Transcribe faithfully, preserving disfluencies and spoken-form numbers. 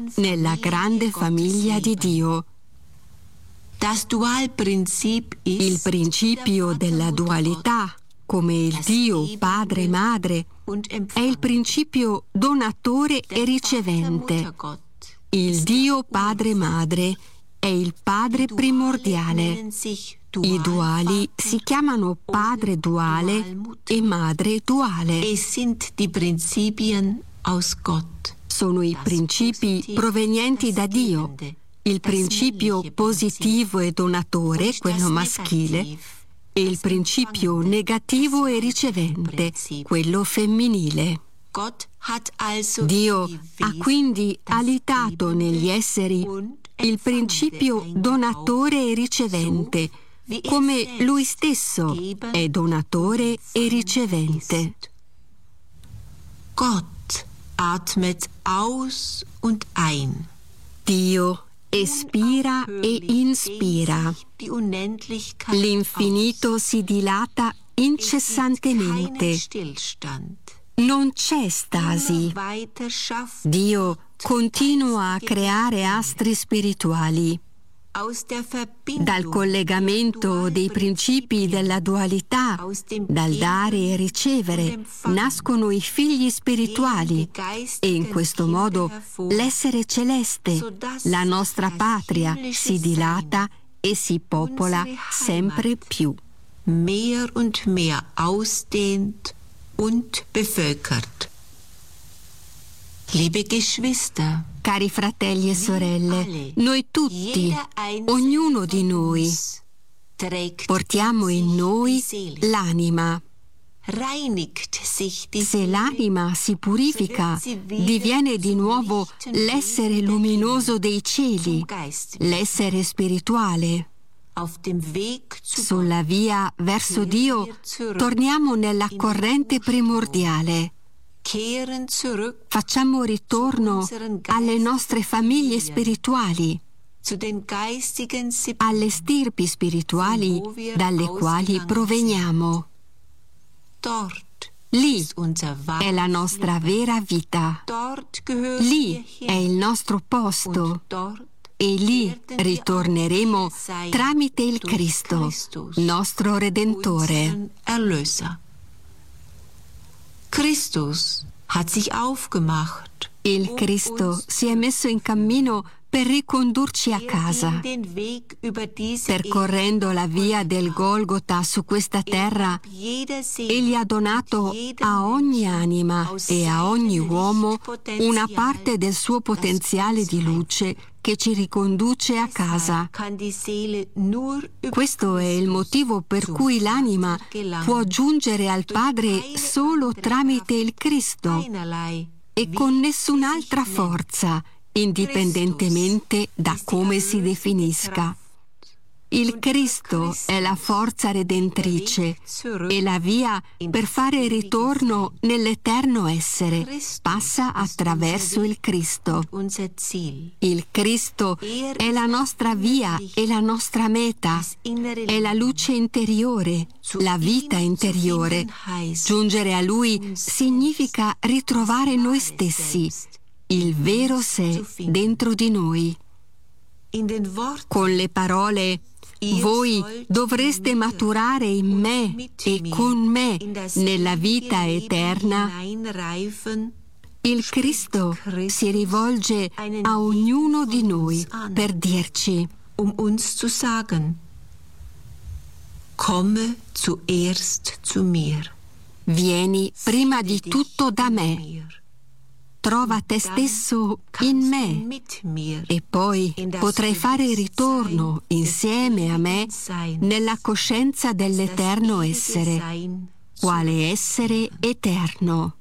nella grande famiglia di Dio. Il principio della dualità, come il Dio Padre e Madre, è il principio donatore e ricevente. Il Dio Padre e Madre è il Padre primordiale. I duali si chiamano Padre duale e Madre duale. Sono i principi provenienti da Dio. Il principio positivo e donatore, quello maschile, e il principio negativo e ricevente, quello femminile. Dio ha quindi alitato negli esseri il principio donatore e ricevente, come Lui stesso è donatore e ricevente. Gott atmet aus und ein. Dio espira e inspira. L'infinito si dilata incessantemente. Non c'è stasi. Dio continua a creare astri spirituali. Dal collegamento dei principi della dualità, dal dare e ricevere, nascono i figli spirituali e in questo modo l'essere celeste, la nostra patria, si dilata e si popola sempre più. Mehr und mehr ausdehnt und bevölkert. Liebe Geschwister, cari fratelli e sorelle, noi tutti, ognuno di noi, portiamo in noi l'anima. Se l'anima si purifica, diviene di nuovo l'essere luminoso dei cieli, l'essere spirituale. Sulla via verso Dio torniamo nella corrente primordiale. Facciamo ritorno alle nostre famiglie spirituali, alle stirpi spirituali dalle quali proveniamo. Lì è la nostra vera vita. Lì è il nostro posto. E lì ritorneremo tramite il Cristo, nostro Redentore. Christus hat sich aufgemacht. Il Cristo si è messo in cammino per ricondurci a casa. Percorrendo la via del Golgota su questa terra, Egli ha donato a ogni anima e a ogni uomo una parte del suo potenziale di luce che ci riconduce a casa. Questo è il motivo per cui l'anima può giungere al Padre solo tramite il Cristo e con nessun'altra forza, indipendentemente da come si definisca. Il Cristo è la forza redentrice e la via per fare ritorno nell'eterno essere passa attraverso il Cristo. Il Cristo è la nostra via e la nostra meta, è la luce interiore, la vita interiore. Giungere a Lui significa ritrovare noi stessi, il vero sé dentro di noi. Con le parole «Voi dovreste maturare in me e con me nella vita eterna», il Cristo si rivolge a ognuno di noi per dirci: um uns zu sagen, komme zuerst zu mir. Vieni prima di tutto da me. Trova te stesso in me e poi potrai fare ritorno insieme a me nella coscienza dell'eterno essere, quale essere eterno.